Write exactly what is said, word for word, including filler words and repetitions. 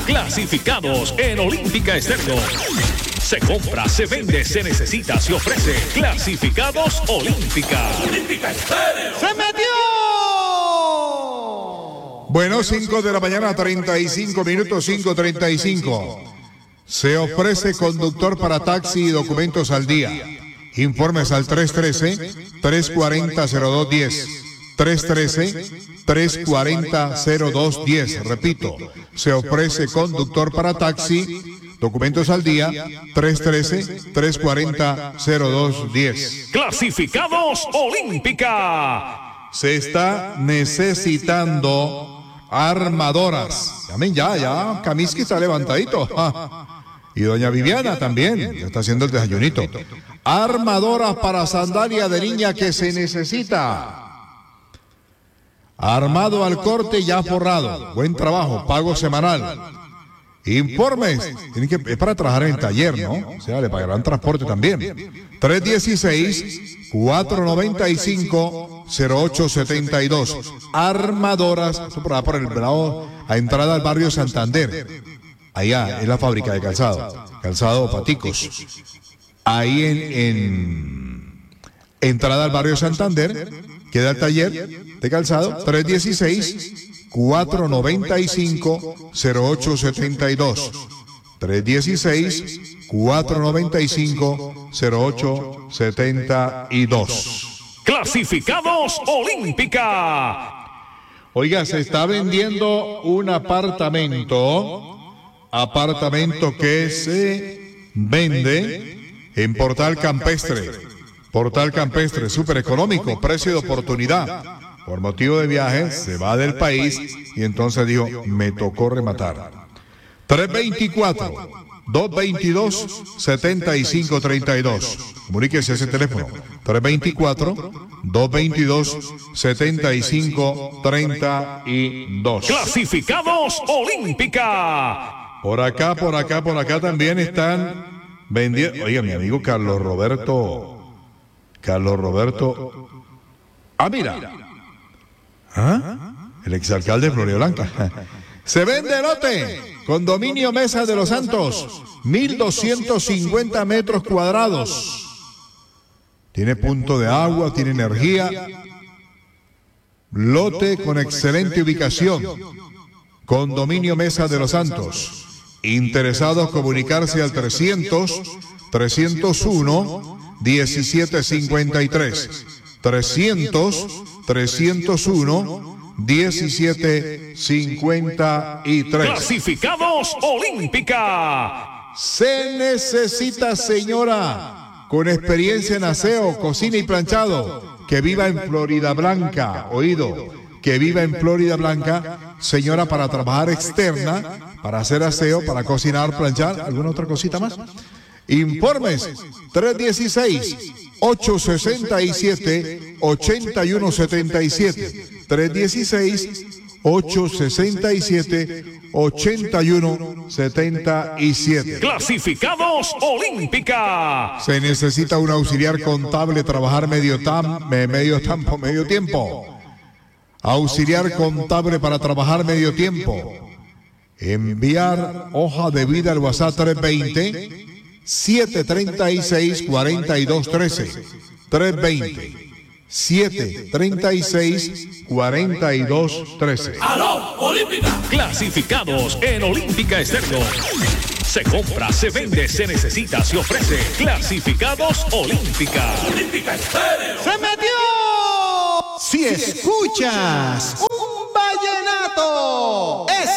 Clasificados en Olímpica Estéreo. Se compra, se vende, se necesita, se ofrece. Clasificados Olímpica. Olímpica Estéreo. ¡Se metió! Bueno, cinco de la mañana, treinta y cinco minutos, cinco treinta y cinco. Se ofrece conductor para taxi y documentos al día. Informes al tres uno tres, tres cuatro cero, cero dos uno cero. tres uno tres, tres cuatro cero, cero dos uno cero. Repito, se ofrece conductor para taxi, documentos al día, tres uno tres, tres cuatro cero, cero dos uno cero. Clasificados Olímpica. Se está necesitando armadoras. También ya, ya, Kaminsky está levantadito. Y doña Viviana también, está haciendo el desayunito. Armadoras para sandalia de niña que se necesita. Armado al corte ya forrado. Buen trabajo, pago semanal. Informes. Tienen que, es para trabajar en el taller, ¿no? O sea, le pagarán transporte también. tres uno seis, cuatro nueve cinco, cero ocho siete dos. Armadoras. Eso por allá por el lado, a entrada al barrio Santander. Allá es la fábrica de calzado. Calzado Paticos. Ahí en, en entrada al barrio Santander queda el taller de calzado. tres uno seis, cuatro nueve cinco, cero ocho siete dos. tres uno seis, cuatro nueve cinco, cero ocho siete dos. Clasificados Olímpica. Oiga, se está vendiendo un apartamento. Apartamento que se vende en Portal Campestre. Portal Campestre, súper económico, precio de oportunidad. Por motivo de viaje, se va del país y entonces dijo, me tocó rematar. tres dos cuatro, dos dos dos, siete cinco tres dos. Comuníquese a ese teléfono. tres dos cuatro, dos dos dos, siete cinco tres dos. Clasificados Olímpica. Por acá, por acá, por acá también están vendiendo. Oiga, mi amigo Carlos Roberto. Carlos Roberto. Ah, mira. ¿Ah? El exalcalde de Florida Blanca. Se vende lote. Condominio Mesa de los Santos. mil doscientos cincuenta metros cuadrados. Tiene punto de agua, tiene energía. Lote con excelente ubicación. Condominio Mesa de los Santos. Interesados comunicarse al trescientos, trescientos uno, diecisiete cincuenta y tres. trescientos, trescientos uno, diecisiete cincuenta y tres. Clasificados Olímpica. Se necesita señora con experiencia en aseo, cocina y planchado que viva en Florida Blanca. Oído. Que viva en Florida Blanca, señora, para trabajar externa, para hacer aseo, para cocinar, planchar, ¿alguna otra cosita más? Informes tres uno seis, ocho seis siete, ocho uno siete siete. tres uno seis, ocho seis siete, ocho uno siete siete. Clasificados Olímpica. Se necesita un auxiliar contable, trabajar medio, tam, medio tiempo, medio tiempo. Auxiliar contable para trabajar medio tiempo. Enviar hoja de vida al WhatsApp tres dos cero, siete tres seis, cuatro dos uno tres. tres dos cero, siete tres seis, cuatro dos uno tres. ¡Aló, Olímpica! Clasificados en Olímpica Estéreo. Se compra, se vende, se necesita, se ofrece. Clasificados Olímpica. Olímpica Estéreo. ¡Se metió! Si escuchas un vallenato, es